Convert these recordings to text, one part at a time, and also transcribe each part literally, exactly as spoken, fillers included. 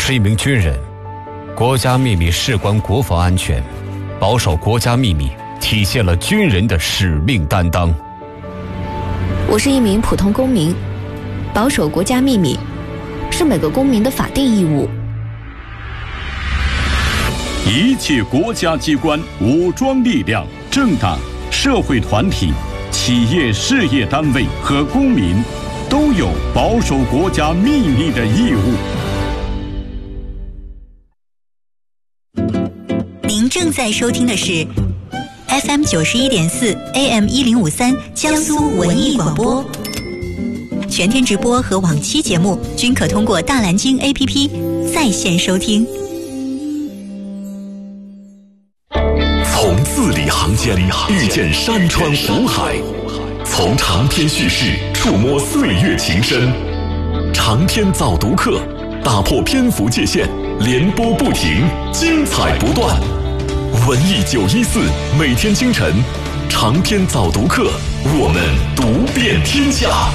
是一名军人，国家秘密事关国防安全，保守国家秘密体现了军人的使命担当。 我是一名普通公民，保守国家秘密是每个公民的法定义务。 一切国家机关、武装力量、政党、社会团体、企业事业单位和公民都有保守国家秘密的义务。 您正在收听的是 F M 九十一点四 A M 一零五三江苏文艺广播，全天直播和往期节目均可通过大蓝鲸 A P P 在线收听。 从字里行间遇见山川湖海，从长篇叙事触摸岁月情深。长篇早读课，打破篇幅界限，连播不停，精彩不断。文艺九一四，每天清晨，长篇早读课，我们读遍天下。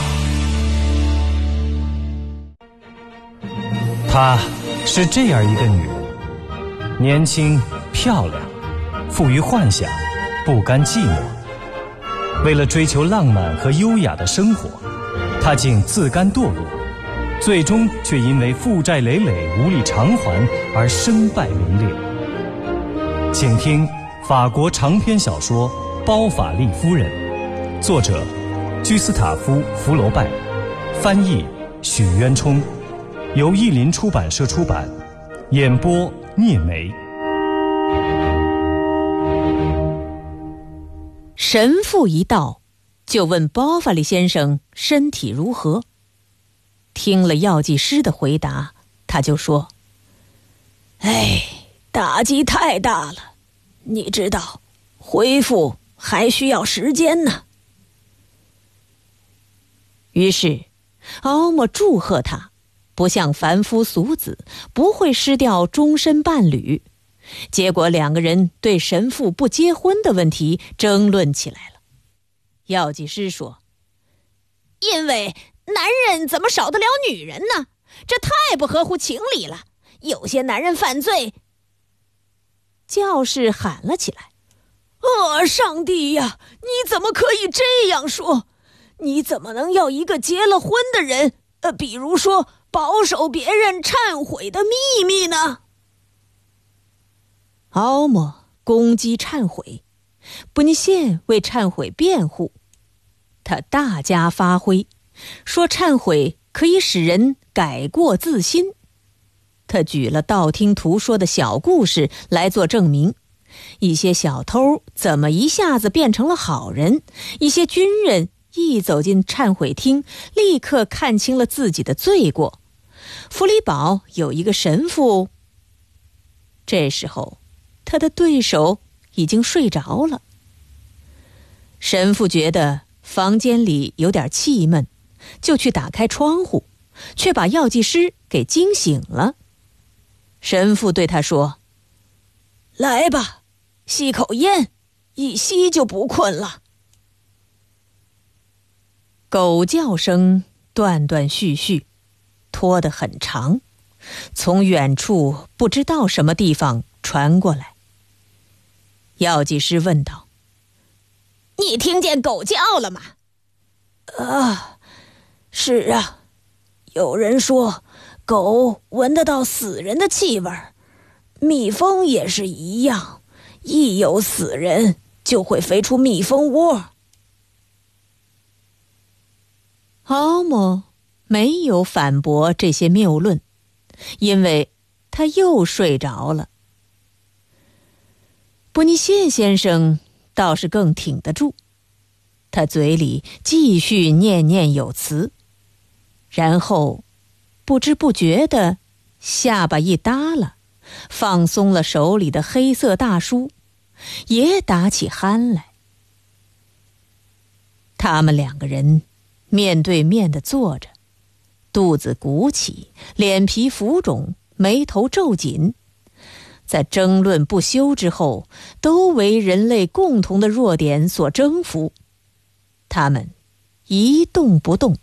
她是这样一个女人，年轻漂亮，富于幻想，不甘寂寞。为了追求浪漫和优雅的生活，她竟自甘堕落，最终却因为负债累累无力偿还而身败名裂。请听法国长篇小说《包法利夫人》，作者居斯塔夫·福楼拜，翻译许渊冲，由译林出版社出版，演播聂梅。 神父一到，就问包法利先生身体如何。听了药剂师的回答，他就说：哎，打击太大了，你知道，恢复还需要时间呢。于是奥莫祝贺他，不像凡夫俗子，不会失掉终身伴侣。结果两个人对神父不结婚的问题争论起来了。药剂师说：因为男人怎么少得了女人呢？这太不合乎情理了。有些男人犯罪。教士喊了起来：哦，上帝呀，你怎么可以这样说？你怎么能要一个结了婚的人，呃，比如说保守别人忏悔的秘密呢？奥莫攻击忏悔，布尼谢为忏悔辩护，他大加发挥，说忏悔可以使人改过自新。他举了道听途说的小故事来做证明，一些小偷怎么一下子变成了好人，一些军人一走进忏悔厅立刻看清了自己的罪过，弗里堡有一个神父。这时候他的对手已经睡着了。神父觉得房间里有点气闷，就去打开窗户，却把药剂师给惊醒了。神父对他说：来吧，吸口烟，一吸就不困了。狗叫声断断续续，拖得很长，从远处不知道什么地方传过来。药剂师问道：你听见狗叫了吗？啊，是啊，有人说狗闻得到死人的气味，蜜蜂也是一样，一有死人就会飞出蜜蜂窝。奥莫没有反驳这些谬论，因为他又睡着了。布尼谢先生倒是更挺得住，他嘴里继续念念有词，然后不知不觉地下巴一耷拉，放松了手里的黑色大书，也打起鼾来。他们两个人面对面地坐着，肚子鼓起，脸皮浮肿，眉头皱紧，在争论不休之后，都为人类共同的弱点所征服。他们一动不动，